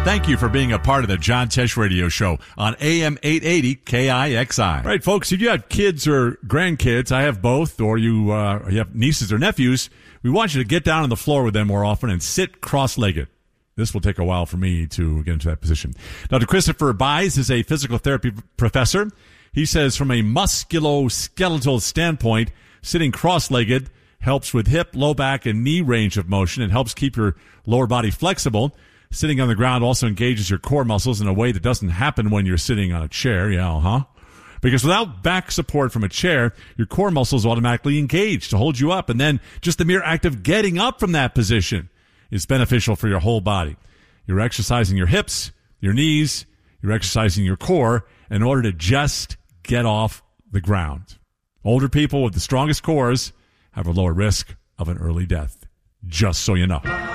Thank you for being a part of the John Tesh Radio Show on AM 880 KIXI. All right, folks, if you have kids or grandkids, I have both, or you have nieces or nephews, we want you to get down on the floor with them more often and sit cross-legged. This will take a while for me to get into that position. Dr. Christopher Buys is a physical therapy professor. He says from a musculoskeletal standpoint, sitting cross-legged helps with hip, low back, and knee range of motion. It helps keep your lower body flexible. Sitting on the ground also engages your core muscles in a way that doesn't happen when you're sitting on a chair. Because without back support from a chair, your core muscles automatically engage to hold you up. And then just the mere act of getting up from that position is beneficial for your whole body. You're exercising your hips, your knees, you're exercising your core in order to just get off the ground. Older people with the strongest cores have a lower risk of an early death. Just so you know.